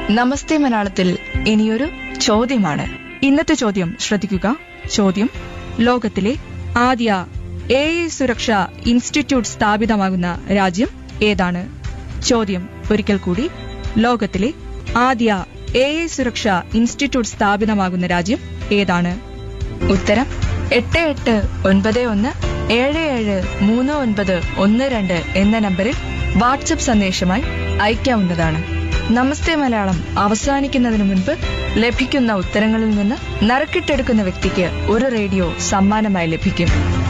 നമസ്തേ മലയാളത്തിൽ ഇനിയൊരു ചോദ്യമാണ്. ഇന്നത്തെ ചോദ്യം ശ്രദ്ധിക്കുക. ചോദ്യം: ലോകത്തിലെ ആദ്യ AI സുരക്ഷാ ഇൻസ്റ്റിറ്റ്യൂട്ട് സ്ഥാപിതമാകുന്ന രാജ്യം ഏതാണ്? ചോദ്യം ഒരിക്കൽ കൂടി. ലോകത്തിലെ ആദ്യ AI സുരക്ഷാ ഇൻസ്റ്റിറ്റ്യൂട്ട് സ്ഥാപിതമാകുന്ന രാജ്യം ഏതാണ്? ഉത്തരം 8891773912 എന്ന നമ്പറിൽ വാട്സ്ആപ്പ് സന്ദേശമായി അയക്കാവുന്നതാണ്. നമസ്തേ മലയാളം അവസാനിക്കുന്നതിന് മുൻപ് ലഭിക്കുന്ന ഉത്തരങ്ങളിൽ നിന്ന് നറുക്കിട്ടെടുക്കുന്ന വ്യക്തിക്ക് ഒരു റേഡിയോ സമ്മാനമായി ലഭിക്കും.